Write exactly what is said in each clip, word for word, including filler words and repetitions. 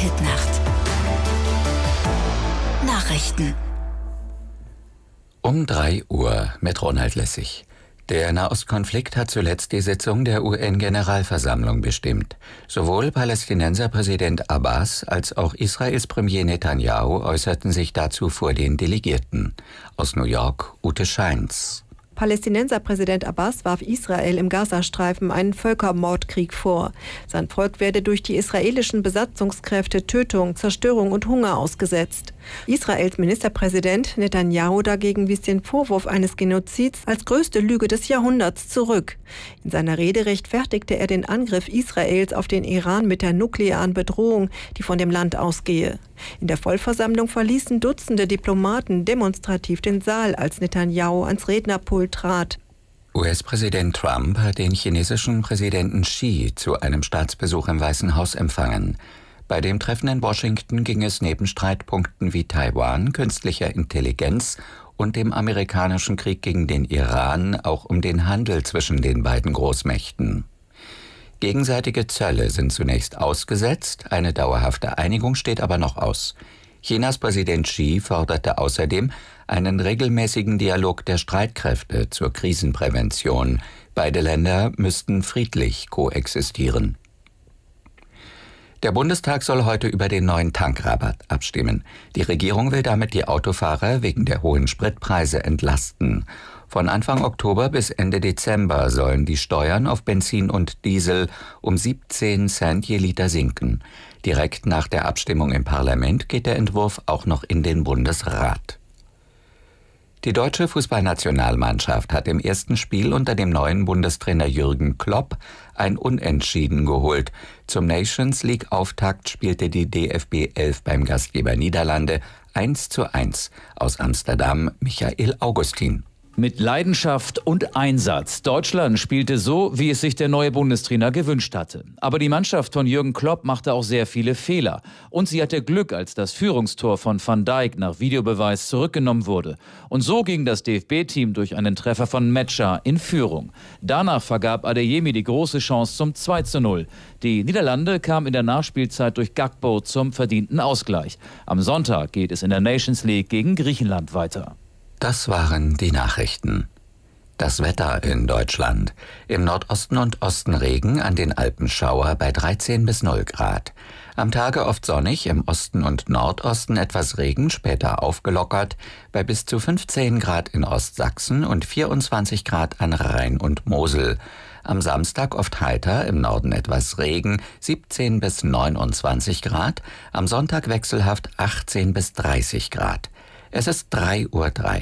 Hit Nacht. Nachrichten. Um drei Uhr mit Ronald Lessig. Der Nahostkonflikt hat zuletzt die Sitzung der U N-Generalversammlung bestimmt. Sowohl Palästinenserpräsident Abbas als auch Israels Premier Netanyahu äußerten sich dazu vor den Delegierten. Aus New York, Ute Scheins. Palästinenserpräsident Abbas warf Israel im Gazastreifen einen Völkermordkrieg vor. Sein Volk werde durch die israelischen Besatzungskräfte Tötung, Zerstörung und Hunger ausgesetzt. Israels Ministerpräsident Netanyahu dagegen wies den Vorwurf eines Genozids als größte Lüge des Jahrhunderts zurück. In seiner Rede rechtfertigte er den Angriff Israels auf den Iran mit der nuklearen Bedrohung, die von dem Land ausgehe. In der Vollversammlung verließen Dutzende Diplomaten demonstrativ den Saal, als Netanyahu ans Rednerpult trat. U S-Präsident Trump hat den chinesischen Präsidenten Xi zu einem Staatsbesuch im Weißen Haus empfangen. Bei dem Treffen in Washington ging es neben Streitpunkten wie Taiwan, künstlicher Intelligenz und dem amerikanischen Krieg gegen den Iran auch um den Handel zwischen den beiden Großmächten. Gegenseitige Zölle sind zunächst ausgesetzt, eine dauerhafte Einigung steht aber noch aus. Chinas Präsident Xi forderte außerdem einen regelmäßigen Dialog der Streitkräfte zur Krisenprävention. Beide Länder müssten friedlich koexistieren. Der Bundestag soll heute über den neuen Tankrabatt abstimmen. Die Regierung will damit die Autofahrer wegen der hohen Spritpreise entlasten. Von Anfang Oktober bis Ende Dezember sollen die Steuern auf Benzin und Diesel um siebzehn Cent je Liter sinken. Direkt nach der Abstimmung im Parlament geht der Entwurf auch noch in den Bundesrat. Die deutsche Fußballnationalmannschaft hat im ersten Spiel unter dem neuen Bundestrainer Jürgen Klopp ein Unentschieden geholt. Zum Nations-League-Auftakt spielte die D F B elf beim Gastgeber Niederlande eins zu eins. Aus Amsterdam Michael Augustin. Mit Leidenschaft und Einsatz. Deutschland spielte so, wie es sich der neue Bundestrainer gewünscht hatte. Aber die Mannschaft von Jürgen Klopp machte auch sehr viele Fehler. Und sie hatte Glück, als das Führungstor von Van Dijk nach Videobeweis zurückgenommen wurde. Und so ging das D F B-Team durch einen Treffer von Metscher in Führung. Danach vergab Adeyemi die große Chance zum zwei zu null. Die Niederlande kamen in der Nachspielzeit durch Gakpo zum verdienten Ausgleich. Am Sonntag geht es in der Nations League gegen Griechenland weiter. Das waren die Nachrichten. Das Wetter in Deutschland. Im Nordosten und Osten Regen, an den Alpen Schauer bei dreizehn bis null Grad. Am Tage oft sonnig, im Osten und Nordosten etwas Regen, später aufgelockert, bei bis zu fünfzehn Grad in Ostsachsen und vierundzwanzig Grad an Rhein und Mosel. Am Samstag oft heiter, im Norden etwas Regen, siebzehn bis neunundzwanzig Grad. Am Sonntag wechselhaft achtzehn bis dreißig Grad. Es ist drei Uhr drei.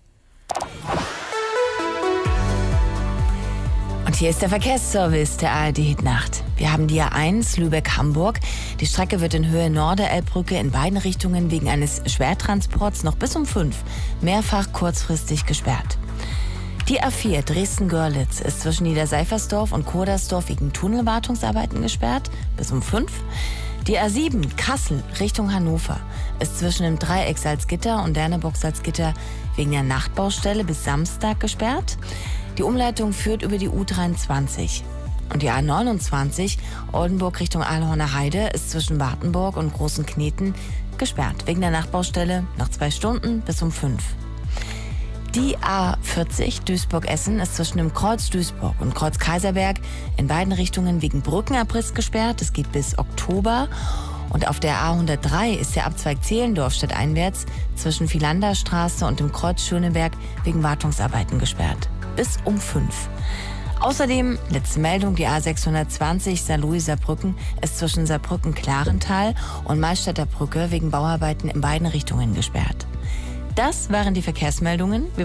Und hier ist der Verkehrsservice der A R D Hit Nacht. Wir haben die A eins Lübeck-Hamburg. Die Strecke wird in Höhe Norderelbbrücke in beiden Richtungen wegen eines Schwertransports noch bis um fünf mehrfach kurzfristig gesperrt. Die A vier Dresden-Görlitz ist zwischen Niederseifersdorf und Kodersdorf wegen Tunnelwartungsarbeiten gesperrt bis um fünf. Die A sieben Kassel Richtung Hannover ist zwischen dem Dreieck Salzgitter und Derneburg Salzgitter wegen der Nachtbaustelle bis Samstag gesperrt. Die Umleitung führt über die U dreiundzwanzig. Und die A neunundzwanzig Oldenburg Richtung Ahlhorner Heide ist zwischen Wartenburg und Großen Kneten gesperrt. Wegen der Nachtbaustelle noch zwei Stunden bis um fünf. Die A vierzig Duisburg-Essen ist zwischen dem Kreuz Duisburg und Kreuz Kaiserberg in beiden Richtungen wegen Brückenabriss gesperrt. Es geht bis Oktober. Und auf der A hundertdrei ist der Abzweig Zehlendorf stadteinwärts zwischen Philanderstraße und dem Kreuz Schöneberg wegen Wartungsarbeiten gesperrt. Bis um fünf. Außerdem, letzte Meldung, die A sechshundertzwanzig Saarlouis-Saarbrücken ist zwischen Saarbrücken-Klarental und Mahlstädter Brücke wegen Bauarbeiten in beiden Richtungen gesperrt. Das waren die Verkehrsmeldungen. Wir